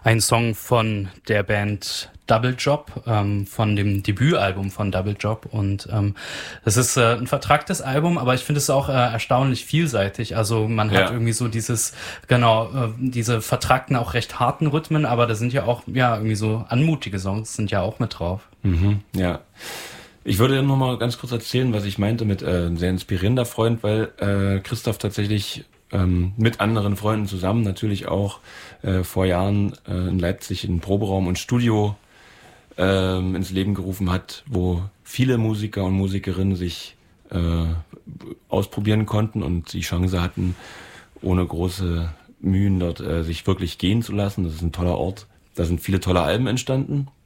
ein Song von der Band Double Job, von dem Debütalbum von Double Job. Und das ist ein vertracktes Album, aber ich finde es auch erstaunlich vielseitig. Also man hat irgendwie so diese vertrackten, auch recht harten Rhythmen, aber da sind ja auch irgendwie so anmutige Songs sind ja auch mit drauf. Mhm, ja. Ich würde noch mal ganz kurz erzählen, was ich meinte mit ein sehr inspirierender Freund, weil Christoph tatsächlich mit anderen Freunden zusammen natürlich auch vor Jahren in Leipzig einen Proberaum und Studio ins Leben gerufen hat, wo viele Musiker und Musikerinnen sich ausprobieren konnten und die Chance hatten, ohne große Mühen dort sich wirklich gehen zu lassen. Das ist ein toller Ort. Da sind viele tolle Alben entstanden.